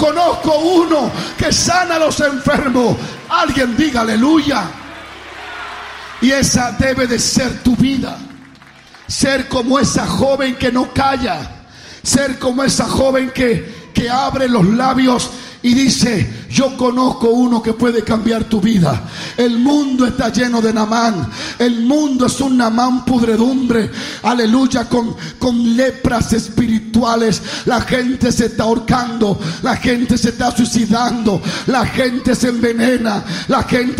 Conozco uno que sana a los enfermos. Alguien diga aleluya. Y esa debe de ser tu vida. Ser como esa joven que no calla. Ser como esa joven que abre los labios y dice: yo conozco uno que puede cambiar tu vida. El mundo está lleno de Naamán. El mundo es un Naamán pudredumbre. Aleluya, con lepras espirituales. La gente se está ahorcando. La gente se está suicidando. La gente se envenena. La gente